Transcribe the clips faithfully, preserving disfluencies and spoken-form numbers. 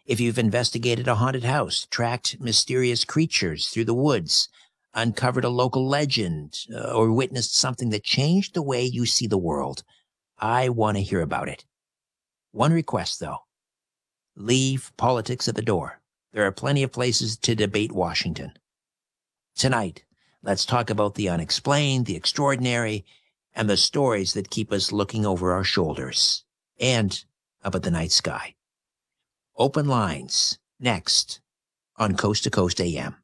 If you've investigated a haunted house, tracked mysterious creatures through the woods, uncovered a local legend, uh, or witnessed something that changed the way you see the world, I want to hear about it. One request, though. Leave politics at the door. There are plenty of places to debate Washington. Tonight, let's talk about the unexplained, the extraordinary, and the stories that keep us looking over our shoulders and up at the night sky. Open Lines, next on Coast to Coast A M.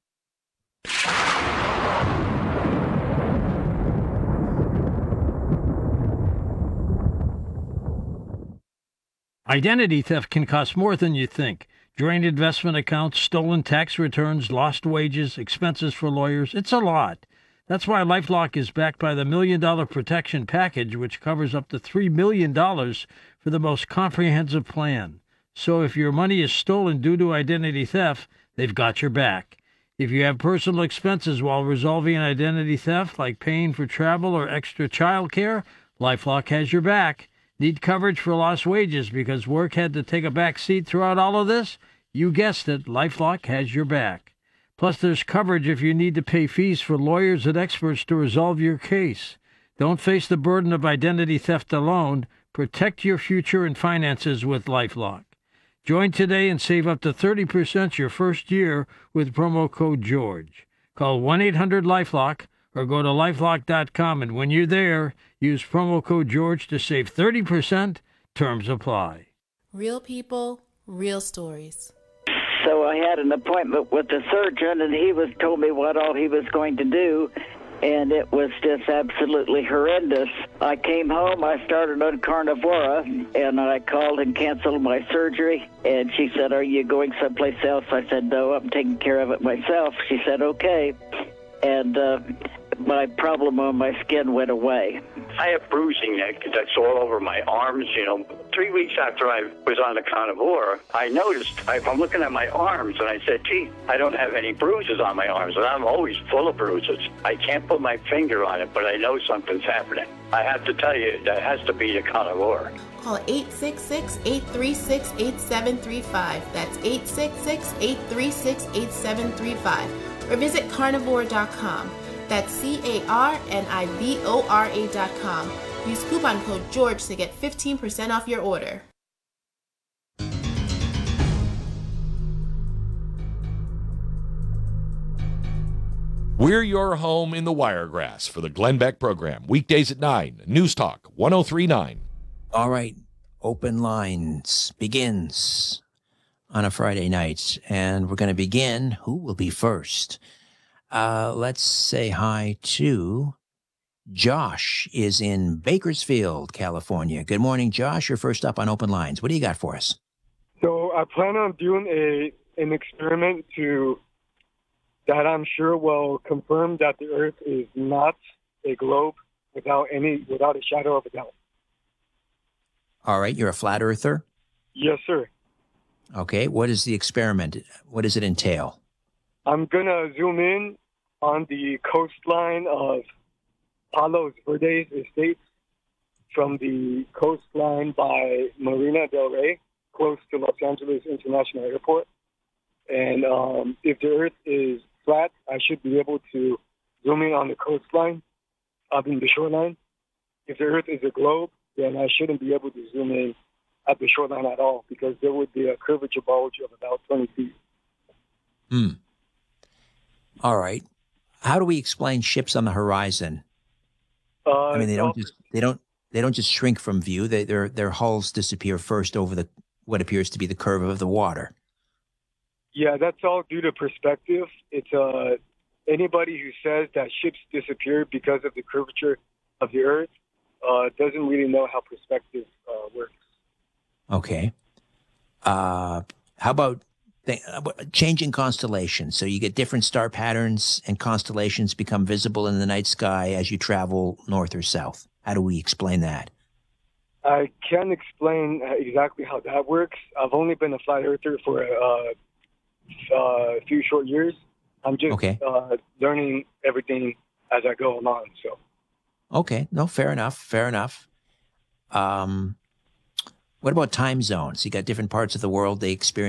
Identity theft can cost more than you think. Drained investment accounts, stolen tax returns, lost wages, expenses for lawyers. It's a lot. That's why LifeLock is backed by the Million Dollar Protection Package, which covers up to three million dollars for the most comprehensive plan. So if your money is stolen due to identity theft, they've got your back. If you have personal expenses while resolving an identity theft, like paying for travel or extra child care, LifeLock has your back. Need coverage for lost wages because work had to take a back seat throughout all of this? You guessed it, LifeLock has your back. Plus, there's coverage if you need to pay fees for lawyers and experts to resolve your case. Don't face the burden of identity theft alone. Protect your future and finances with LifeLock. Join today and save up to thirty percent your first year with promo code George. Call one eight hundred LifeLock or go to lifelock dot com, and when you're there, use promo code George to save thirty percent. Terms apply. Real people, real stories. So I had an appointment with the surgeon, and he was told me what all he was going to do, and it was just absolutely horrendous. I came home, I started on Carnivora, and I called and canceled my surgery, and she said, "Are you going someplace else?" I said, "No, I'm taking care of it myself." She said, "Okay." And uh, my problem on my skin went away. I have bruising that, that's all over my arms, you know. Three weeks after I was on the Carnivora, I noticed, I, I'm looking at my arms, and I said, gee, I don't have any bruises on my arms, and I'm always full of bruises. I can't put my finger on it, but I know something's happening. I have to tell you, that has to be the Carnivora. Call eight six six, eight three six, eight seven three five. That's eight six six, eight three six, eight seven three five. Or visit carnivore dot com. That's C A R N I V O R A dot com. Use coupon code George to get fifteen percent off your order. We're your home in the Wiregrass for the Glenn Beck program. Weekdays at nine. News Talk one oh three point nine. All right. Open Lines begins on a Friday night. And we're going to begin. Who will be first? Uh, let's say hi to Josh is in Bakersfield, California. Good morning, Josh. You're first up on Open Lines. What do you got for us? So I plan on doing a an experiment to that I'm sure will confirm that the Earth is not a globe without any without a shadow of a doubt. All right. You're a flat earther? Yes, sir. Okay. What is the experiment? What does it entail? I'm going to zoom in on the coastline of Palos Verdes Estates from the coastline by Marina del Rey, close to Los Angeles International Airport. And um, if the Earth is flat, I should be able to zoom in on the coastline, I mean the shoreline. If the Earth is a globe, then I shouldn't be able to zoom in at the shoreline at all because there would be a curvature bulge of about twenty feet. Hmm. All right. How do we explain ships on the horizon? Uh, I mean, they don't just they don't they don't just shrink from view. They, their their hulls disappear first over the what appears to be the curve of the water. Yeah, that's all due to perspective. It's uh, anybody who says that ships disappear because of the curvature of the Earth uh, doesn't really know how perspective uh, works. Okay. Uh, how about th- changing constellations? So you get different star patterns and constellations become visible in the night sky as you travel north or south. How do we explain that? I can't explain exactly how that works. I've only been a flat earther for uh, a few short years. I'm just okay. uh, learning everything as I go along. So, okay, no, fair enough, fair enough. Um, what about time zones? You got different parts of the world they experience